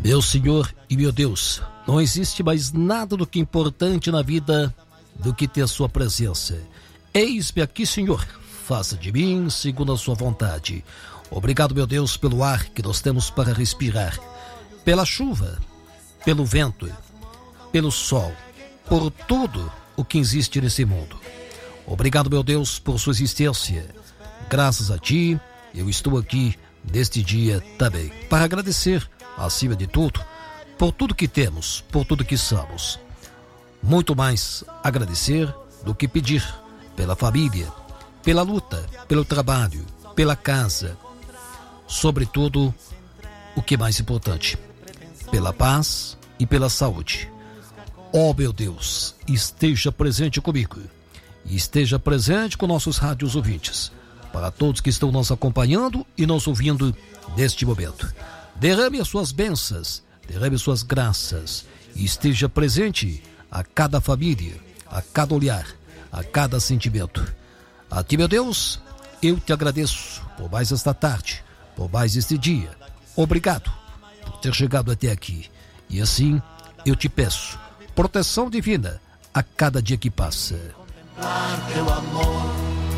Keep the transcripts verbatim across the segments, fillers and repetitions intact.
Meu Senhor e meu Deus, não existe mais nada do que importante na vida do que ter a sua presença. Eis-me aqui, Senhor, faça de mim segundo a sua vontade. Obrigado, meu Deus, pelo ar que nós temos para respirar, pela chuva, pelo vento, pelo sol, por tudo o que existe nesse mundo. Obrigado, meu Deus, por sua existência. Graças a Ti, eu estou aqui neste dia também, para agradecer, acima de tudo, por tudo que temos, por tudo que somos. Muito mais agradecer do que pedir pela família, pela luta, pelo trabalho, pela casa. Sobretudo, o que é mais importante, pela paz e pela saúde. Ó, meu Deus, esteja presente comigo e esteja presente com nossos rádios ouvintes, para todos que estão nos acompanhando e nos ouvindo neste momento. Derrame as suas bênçãos, derrame as suas graças e esteja presente a cada família, a cada olhar, a cada sentimento. A Ti, meu Deus, eu te agradeço por mais esta tarde, por mais este dia. Obrigado por ter chegado até aqui. E assim eu te peço proteção divina a cada dia que passa. Teu amor,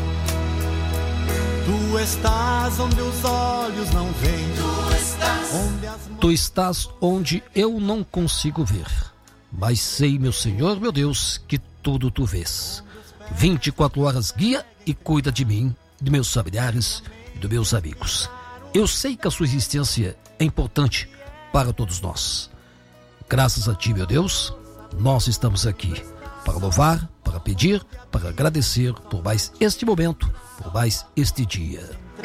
tu estás onde os olhos não veem, tu estás onde as mãos... Tu estás onde eu não consigo ver, mas sei, meu Senhor, meu Deus, que tudo tu vês. vinte e quatro horas guia e cuida de mim, de meus familiares e dos meus amigos. Eu sei que a sua existência é importante para todos nós. Graças a Ti, meu Deus, nós estamos aqui para louvar, para pedir, para agradecer por mais este momento, por mais este dia.